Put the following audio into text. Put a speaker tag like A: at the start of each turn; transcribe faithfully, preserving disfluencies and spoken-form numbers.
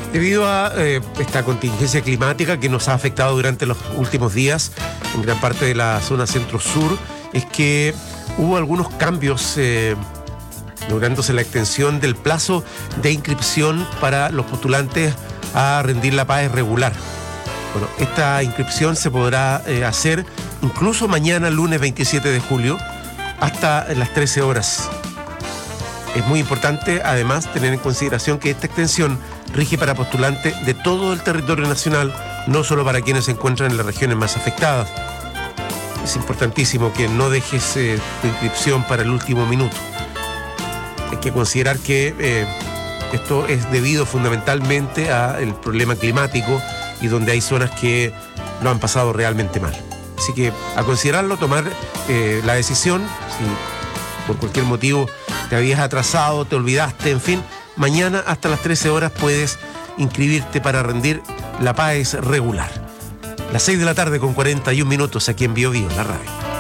A: Debido a eh, esta contingencia climática que nos ha afectado durante los últimos días en gran parte de la zona centro-sur, es que hubo algunos cambios eh, lográndose la extensión del plazo de inscripción para los postulantes a rendir la PAES regular. Bueno, esta inscripción se podrá eh, hacer incluso mañana, lunes veintisiete de julio, hasta las trece horas. Es muy importante, además, tener en consideración que esta extensión rige para postulantes de todo el territorio nacional, no solo para quienes se encuentran en las regiones más afectadas. Es importantísimo que no dejes eh, tu inscripción para el último minuto. Hay que considerar que eh, esto es debido fundamentalmente al problema climático y donde hay zonas que lo han pasado realmente mal. Así que a considerarlo, tomar eh, la decisión, si por cualquier motivo te habías atrasado, te olvidaste, en fin, mañana hasta las trece horas puedes inscribirte para rendir la PAES regular. Las seis de la tarde con cuarenta y un minutos aquí en Bio Bio, la radio.